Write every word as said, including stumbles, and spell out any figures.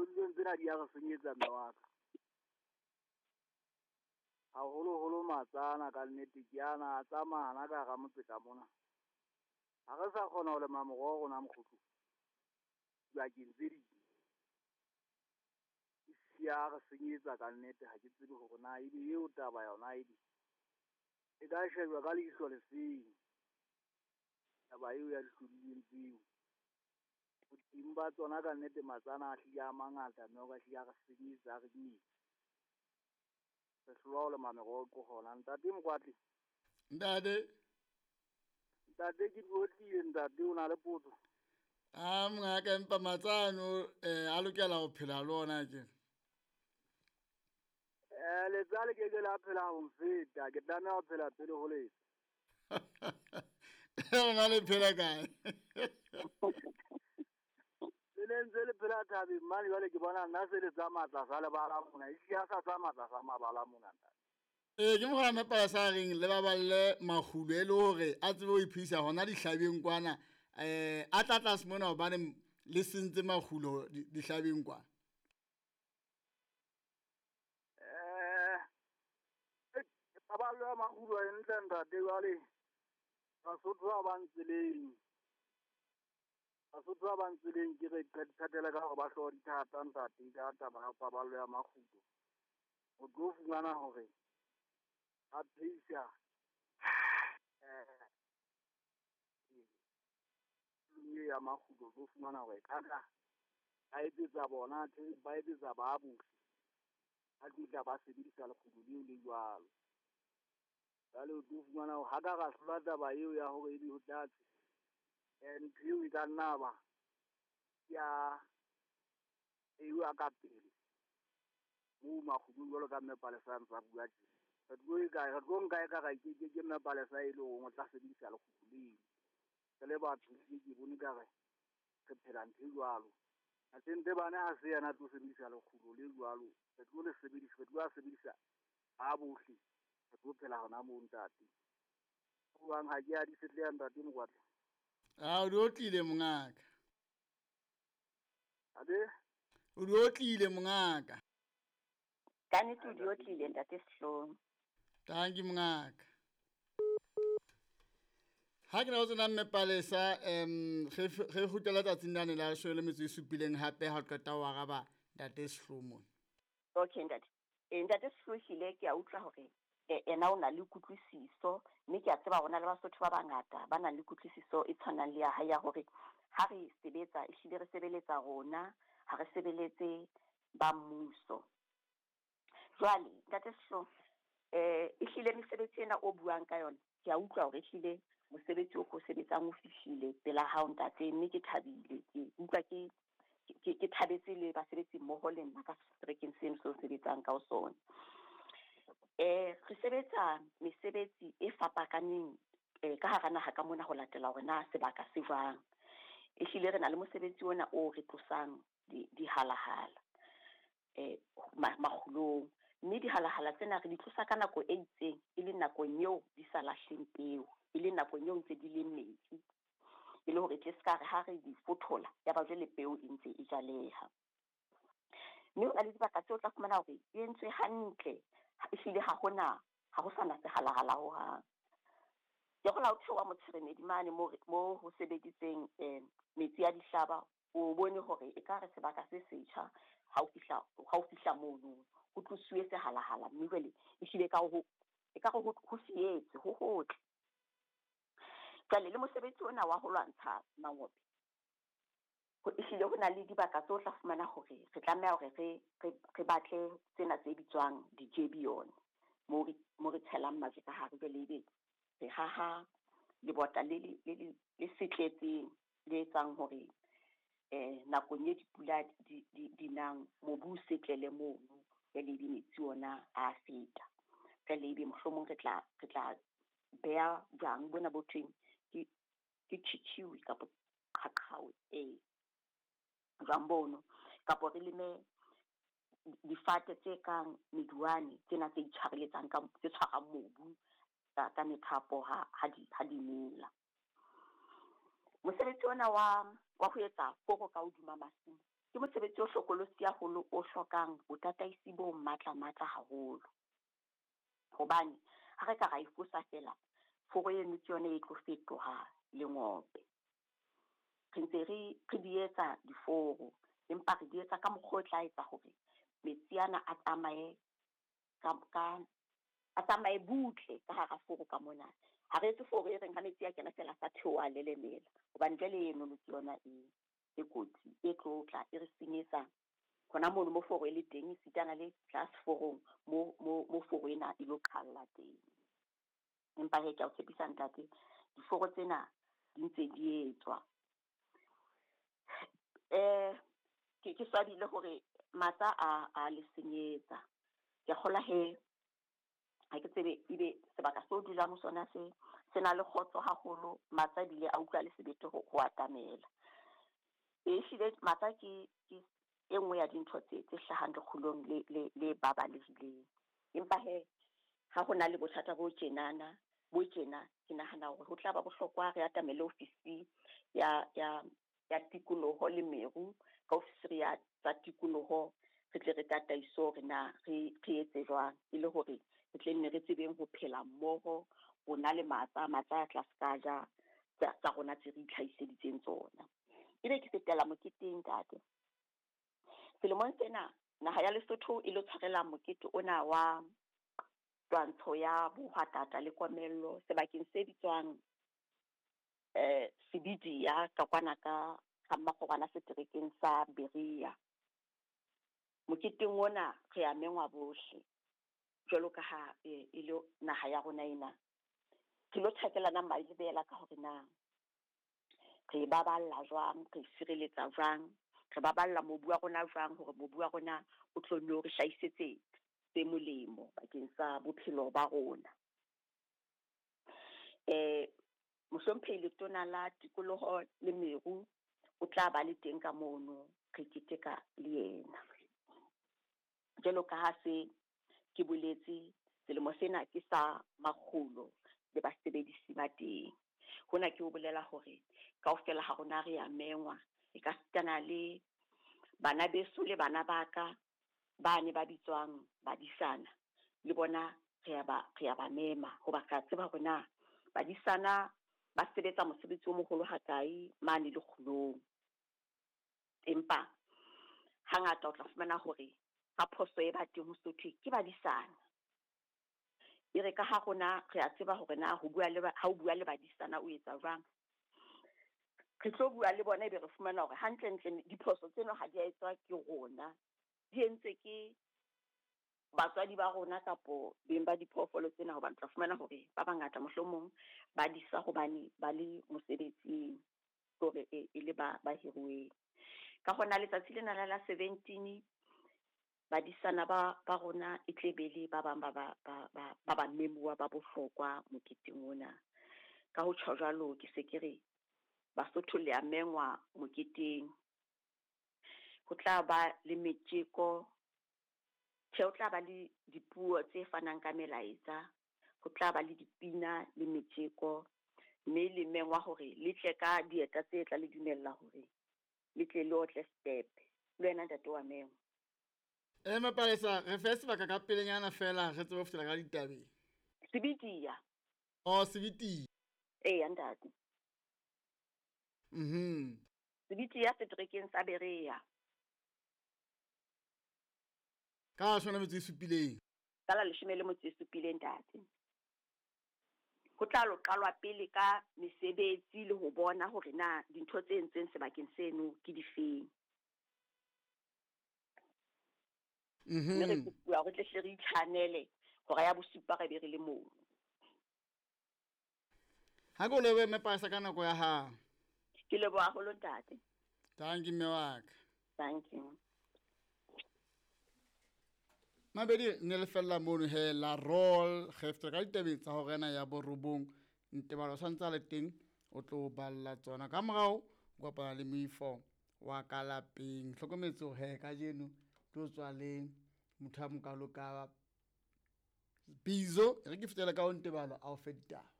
Ditholong tsena di a re senyetsa mme wa ka. Haholoholo matsana ka nnete ke ana a tsamaya hana ka hara motse ka mona. Ha re sa kgona ho lema moroho rona mokgotlo. Dibakeng tse ding. E siya re senyetsa ka nnete ha ke tsebe hore na ebe eo taba yona ebe. E ka shejwa ka leihlo le seng. Taba eo ya dihlodileng tseo. Boteng ba tsona ka nnete matsana a hlile a mangata mme o ka hlile a re senyetsa a re kenyetsa. Re hlola ho lema meroho hona. Ntate Mokwatle. Ntate. Ntate ke botlile ntate o na le potso. Ah mongaka empa matsano eh a lokela ho phela le ona ke. Eh letsale ke ke la phela ho mfeta ke tlameha ho phela pele ho letsa. Ona le phela kae? Le ntse le phela thabeng mane jwale ke bona nna se le tsamaya tlasa lebala mona. E hlile a sa tsamaya tlasa mabala mona ntate. Eh ke mogala mapala sa reng le baballe makgulo e le hore a tsebe ho iphisa hona dihlabeng kwana eh a tla tlase mona hobane le sentse makgulo dihlabeng kwana. Eh baballo ya makgulo e ntle ntate jwale Basotho ba bang tseleng. Basotho ba bang tseleng ke re qetele ka hore ba hloka dithata ntate ka taba ya paballo ya makgulo. O tlo fumana hore a phisa eh le ya makgulo o tlo fumana hore kaka a etsetsa bona ba etsetsa ba bohle. A tla ba sebedisa lekgulo leo le jwalo. Jwale o tlo fumana hore ha ka ra hlola taba eo ya hore ebe ho tlatse. Eh ntho eo e ka nna ba ya eo a ka pele. Moo makgulo jwalo ka mme Palesa ntsa bua tje. Re tlo e ka re tlo nka e ka ra ke ke mme Palesa e le hore o tla sebedisa lekgulo leo. Re le batho ke ke bone ka re re phela ntho e jwalo. A tente bana ha se yana tlo sebedisa lekgulo le jwalo. Re tlo le sebedisa re tlo a sebedisa ha bohle. Re tlo phela hona moo ntate. O bang ha ke a di setleya ntate Mokwatle. Ah o di otlile mongaka. Ade o di otlile mongaka. Ka nnete o di otlile ntate Sehloho. Tanki mongaka. Ha ke na o tsena mme Palesa em ge ge hutela tsatsing lane la shwe le metso e supileng hape ha o qeta wa ga ba ntate Sehloho mo. Okay ntate. Eh ntate Sehloho hile ke a utlwa hore ena o na le kutlwisiso mme ke a tseba hona le Basotho ba bangata ba na le kutlwisiso e tshwanang le ya ha ya hore ha re sebetsa e hlile re sebeletsa rona ha re sebeletse ba mmuso. Jwale ntate Sehloho eh e hlile mesebetsi ena o buang ka yona ke a utlwa hore e hlile mosebetsi o go sebetsang o fihlile pela hao ntate mme ke thabile ke utlwa ke ke thabetse le basebetsi mmoho le nna ka strekeng seno se sebetsang ka sona. Eh re sebetsa mesebetsi e fapakaneng eh ka hara naha ka mona ho latela hore na sebaka se jwang. E hlile re na le mosebetsi ona o re tlosang di di halahala eh makgulong mme di halahala tsena re di tlosa ka nako e itseng e le nakong eo di sa lahleng peo e le nakong eo ntse di le metsi e le hore ke ska re ha re di fothola ya ba jwale peo e ntse e jaleha. Mme o le dibaka tseo tla fumana hore e entswe hantle e hlile ha hona ha ho sana se halahala ho hang. Ke go la o thewa motshirenedi mane mo mo ho sebeditseng eh metsi ya dihlaba o bone hore e ka re sebaka se setjha ha o fihla ha o fihla mono ho tlosuwe se halahala mme jwale e hlile ka ho e ka go ho sietse ho hotle. Jwale le mosebetsi ona wa ho lwantsha mangope ho hlile ho na le dibaka tso tla fumana hore re tlameha hore re re batle tsena tse bitswang di-jebion mo re mo re tshelang majwe ka hare jwale ebe re haha le bota le le le setletseng le etsang hore eh nakong e dipula di di nang mobu setlele mono jwale di metsi ona a feta jwale ebe mohlomong re tla re tla bea jang bona bothweng ke ke chichiwi kapo qhaqhawe eh jambono kapo re leme difate tse kang meduane tsena tse itshwareletsang ka tse tshwarang mobu ka methapo ha ha di ha di mela. Mosebetsi ona wa wa ho etsa koro ka hodima masimo ke mosebetsi mosebetsi o hlokolosi haholo o hlokang botataisi bo matla-matla haholo. Hobane ha re ka ra ifosa fela, foro eno ke yone e tlo fetoha lengope. Re ntse re re di etsa diforo, empa re di etsa ka mokgwa o tla etsa hore metsi ana a tsamaye ka ka a tsamaye butle ka hara foro ka mona. Ha re etse foro e reng ha metsi a kena fela sa theoha lelemela, hobane jwale eno ke yona e e kotsi e tlotla e re senyetsa hona mono mo foro e le teng e sitana le class forong mo mo mo foro ena e lo qhalla teng. Empa he ke a o tshepisa ntate, diforo tsena di ntse di etswa. Eh ke ke swabile hore matsa a a le senyetsa. Ke kgola he ha ke tsebe ebe sebaka se o dulang ho sona se sena le khotso haholo, matsa bile a utlwa le sebete ho ho atamela. E hlile matsa ke ke e nngwe ya dintho tse tse hlahang lekgulong le le le babalehileng. Empa he ha hona le bothata bo tjenana bo tjena ke nahana hore ho tla ba bohlokwa re atamele ofisi ya ya ya tikoloho le meru ka ofisi ya tsa tikoloho, re tle re tataiso re na re re etse jwang e le hore re tle nne re tsebeng ho phela mmoho bona le matsa matsa ya tlaskaja tsa rona tse re itlhaiseditseng tsona. Ebe ke fetela moketeng tate. Selemong sena naha ya Lesotho e lo tshwarela mokete ona wa twantsho ya bohwatata le komello sebakeng se bitswang eh Sibidia ka kwana ka ka makgobana seterekeng sa Beria. Moketeng ona re a mengwa bohle jwalo ka ha e le naha ya rona ena. Ke lo tshakela na mai lebela ka hore na re baballa jwang, re sireletsa jwang, re baballa mobu wa rona jwang hore mobu wa rona o tlo no re hlaisetse tse molemo bakeng sa bophelo ba rona. Eh mohlomphehi letona la tikoloho le meru o tla ba le teng ka mono re keteka le yena. Jwalo ka ha se ke boletse selemo sena ke sa makgolo le basebedisi ba teng. Hona ke o bolela hore kaofela ha rona re a mengwa e ka sitana le bana beso le bana baka ba ne ba bitswang badisana le bona re ba re ba mema ho ba ka tseba rona badisana ba sebetsa mosebetsi o moholo ha kae mane le kgulong. Empa hangata o tla fumana hore ha phoso e ba teng ho sothwe ke badisana. E re ka ha rona re a tseba hore na ho bua le ha o bua le badisana o etsa jwang. Re tlo bua le bona ebe re fumana hore hantle ntle diphoso tseno ha di a etswa ke rona, di entse ke batswadi ba rona kapo beng ba diphoofolo tsena hobane tla fumana hore ba bangata mohlomong ba disa hobane ba le mosebetsing hore e le ba ba hiruweng. Ka hona letsatsi lena la seventeen badisana ba ba rona e tlebele ba bang ba ba ba ba ba memuwa ba bohlokwa moketeng ona. Ka ho tjho jwalo ke se ke re Basotho le a mengwa moketeng. Ho tla ba le metjeko, ho tla ba le dipuo tse fanang ka melaetsa, ho tla ba le dipina le metjeko, mme le mengwa hore le tle ka dieta tse tla le dumella hore le tle le otle step le wena ntate wa mengwa. Eh Mapalesa re fe sebaka ka pelenyana fela re tsebe ho fetela ka ditabeng. Sibidia. Oh Sibidia. Eh ntate. Mhm. Sibidia seterekeng sa Berea. Ka shona metsi supileng. Ka la leshome le motse supileng ntate. Ho tla lo qalwa pele ka mesebetsi le ho bona hore na dintho tse entseng sebakeng seno ke difeng. Mhm. Re bua re tle re ithanele hore ya bosupa re be re le moo. Ha go lewe Mapalesa ka nako ya ha. Ke lebo haholo ntate. Thank you mme wa ka. Thank you. Mabedi ne le fella mono he la roll gefte ka ditabeng tsa ho rena ya borobong ntebalo sa ntsa le teng o tlo balla tsona ka morao go pa le mifo wa ka lapeng hlokometso he ka jeno tlo tswa le motho a mokalo ka bizo re ke fetela ka o ntebalo a o fedita.